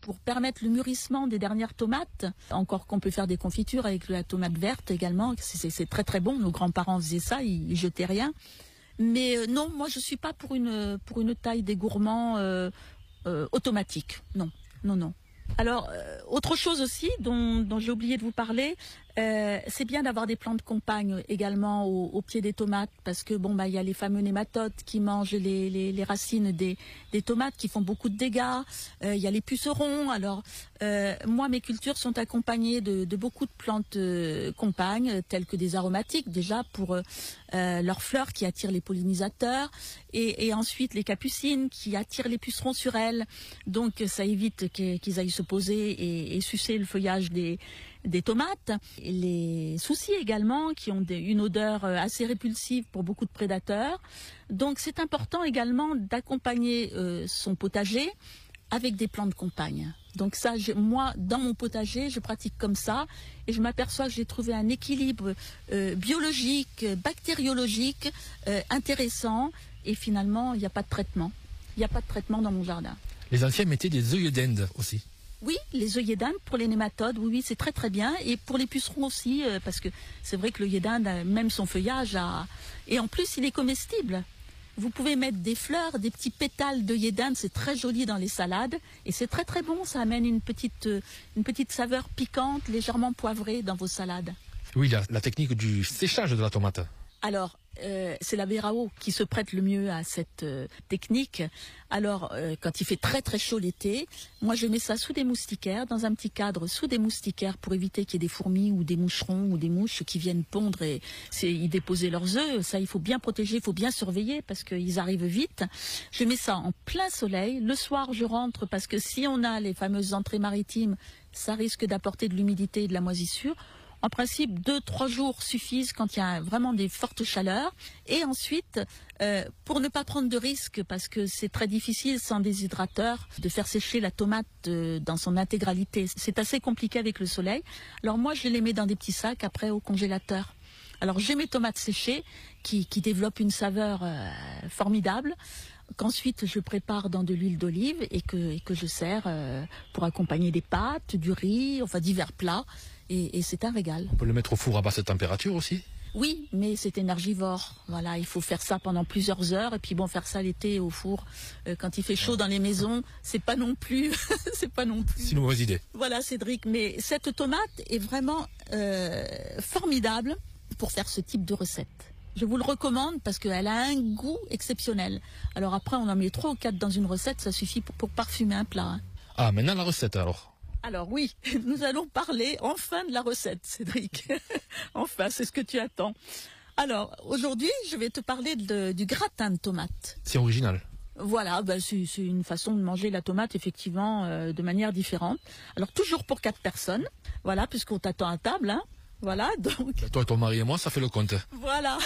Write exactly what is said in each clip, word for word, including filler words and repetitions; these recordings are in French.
pour permettre le mûrissement des dernières tomates. Encore qu'on peut faire des confitures avec la tomate verte également, c'est très très bon. Nos grands-parents faisaient ça, ils, ils jetaient rien. Mais euh, non, moi je suis pas pour une pour une taille des gourmands euh, euh, automatique. Non, non, non. Alors, euh, autre chose aussi dont, dont j'ai oublié de vous parler, euh, c'est bien d'avoir des plantes compagnes également au, au pied des tomates, parce que bon bah il y a les fameux nématodes qui mangent les, les, les racines des, des tomates, qui font beaucoup de dégâts. Euh, il y a les pucerons. Alors euh, moi mes cultures sont accompagnées de, de beaucoup de plantes euh, compagnes, telles que des aromatiques déjà pour euh, leurs fleurs qui attirent les pollinisateurs, et, et ensuite les capucines qui attirent les pucerons sur elles. Donc ça évite qu'ils aillent se poser et, et sucer le feuillage des, des tomates. Et les soucis également, qui ont des, une odeur assez répulsive pour beaucoup de prédateurs. Donc c'est important également d'accompagner euh, son potager avec des plantes compagnes. Donc ça, je, moi, dans mon potager, je pratique comme ça, et je m'aperçois que j'ai trouvé un équilibre euh, biologique, bactériologique euh, intéressant, et finalement, il n'y a pas de traitement. Il n'y a pas de traitement dans mon jardin. Les anciens mettaient des œillets d'Inde aussi. Oui, les œillets d'Inde pour les nématodes, oui, oui, c'est très très bien. Et pour les pucerons aussi, euh, parce que c'est vrai que l'œillet d'Inde, même son feuillage, a... et en plus, il est comestible. Vous pouvez mettre des fleurs, des petits pétales d'œillet d'Inde, c'est très joli dans les salades. Et c'est très très bon, ça amène une petite, euh, une petite saveur piquante, légèrement poivrée dans vos salades. Oui, la, la technique du séchage de la tomate. Alors, euh, c'est la Berao qui se prête le mieux à cette euh, technique. Alors, euh, quand il fait très très chaud l'été, moi je mets ça sous des moustiquaires, dans un petit cadre sous des moustiquaires pour éviter qu'il y ait des fourmis ou des moucherons ou des mouches qui viennent pondre et y déposer leurs œufs. Ça, il faut bien protéger, il faut bien surveiller parce qu'ils arrivent vite. Je mets ça en plein soleil. Le soir, je rentre parce que si on a les fameuses entrées maritimes, ça risque d'apporter de l'humidité et de la moisissure. En principe, deux, trois jours suffisent quand il y a vraiment des fortes chaleurs. Et ensuite, euh, pour ne pas prendre de risques, parce que c'est très difficile sans déshydrateur de faire sécher la tomate euh, dans son intégralité. C'est assez compliqué avec le soleil. Alors moi, je les mets dans des petits sacs après au congélateur. Alors j'ai mes tomates séchées qui, qui développent une saveur euh, formidable, qu'ensuite je prépare dans de l'huile d'olive et que, et que je sers euh, pour accompagner des pâtes, du riz, enfin divers plats. Et, et c'est un régal. On peut le mettre au four à basse température aussi? Oui, mais c'est énergivore. Voilà, il faut faire ça pendant plusieurs heures. Et puis bon, faire ça l'été au four, euh, quand il fait chaud dans les maisons, c'est pas non plus, c'est pas non plus. C'est une mauvaise idée. Voilà, Cédric. Mais cette tomate est vraiment euh, formidable pour faire ce type de recette. Je vous le recommande parce qu'elle a un goût exceptionnel. Alors après, on en met trois ou quatre dans une recette, ça suffit pour, pour parfumer un plat. Hein. Ah, maintenant la recette alors. Alors oui, nous allons parler enfin de la recette, Cédric. Enfin, c'est ce que tu attends. Alors, aujourd'hui, je vais te parler de, du gratin de tomate. C'est original. Voilà, ben, c'est une façon de manger la tomate, effectivement, euh, de manière différente. Alors, toujours pour quatre personnes. Voilà, puisqu'on t'attend à table, hein. Voilà, donc... Ben, toi, ton mari et moi, ça fait le compte. Voilà.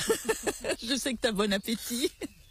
Je sais que tu as bon appétit.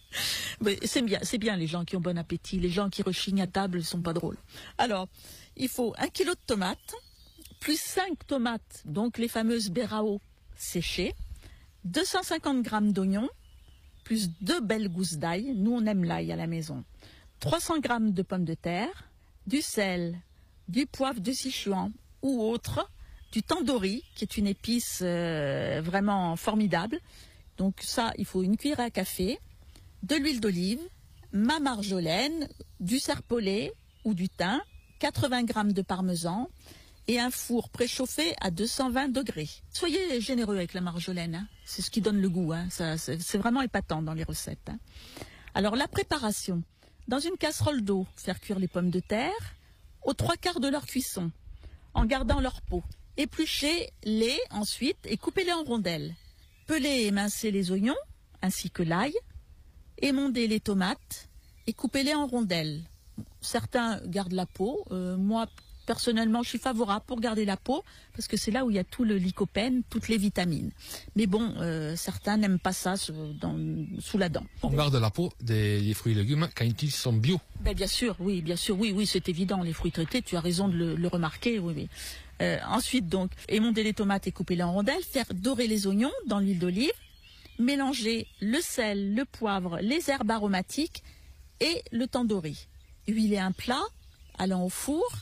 C'est bien, c'est bien les gens qui ont bon appétit. Les gens qui rechignent à table ne sont pas drôles. Alors, il faut un kilo de tomates, plus cinq tomates, donc les fameuses Berao séchées, deux cent cinquante grammes d'oignons, plus deux belles gousses d'ail, nous on aime l'ail à la maison, trois cents grammes de pommes de terre, du sel, du poivre de Sichuan ou autre, du tandoori, qui est une épice euh, vraiment formidable. Donc ça, il faut une cuillère à café, de l'huile d'olive, ma marjolaine, du serpolet ou du thym, quatre-vingts grammes de parmesan et un four préchauffé à deux cent vingt degrés. Soyez généreux avec la marjolaine, hein. C'est ce qui donne le goût. Hein. C'est vraiment épatant dans les recettes. Hein. Alors la préparation. Dans une casserole d'eau, faire cuire les pommes de terre aux trois quarts de leur cuisson, en gardant leur peau. Épluchez-les ensuite et coupez-les en rondelles. Pelez et émincez les oignons, ainsi que l'ail. Émondez les tomates et coupez-les en rondelles. Certains gardent la peau. Euh, moi, personnellement, je suis favorable pour garder la peau parce que c'est là où il y a tout le lycopène, toutes les vitamines. Mais bon, euh, certains n'aiment pas ça dans, sous la dent. On garde la peau des, des fruits et légumes quand ils sont bio. Ben, bien sûr, oui, bien sûr, oui, oui, c'est évident. Les fruits traités, tu as raison de le, le remarquer, oui, oui. Euh, ensuite, donc, émonder les tomates et couper les en rondelles, faire dorer les oignons dans l'huile d'olive, mélanger le sel, le poivre, les herbes aromatiques et le tandoori. Huiler un plat, allant au four,